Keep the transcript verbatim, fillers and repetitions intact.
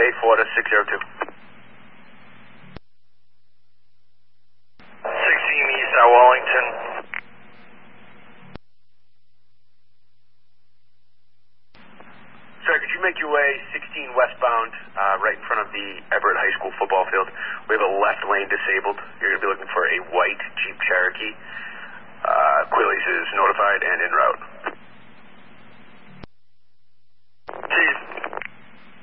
eight Florida, six zero two. sixteen East at Wellington. Sorry, could you make your way sixteen westbound, uh, right in front of the Everett High School football field? We have a left lane disabled. You're going to be looking for a white Jeep Cherokee. Uh, Quilly's is notified and en route.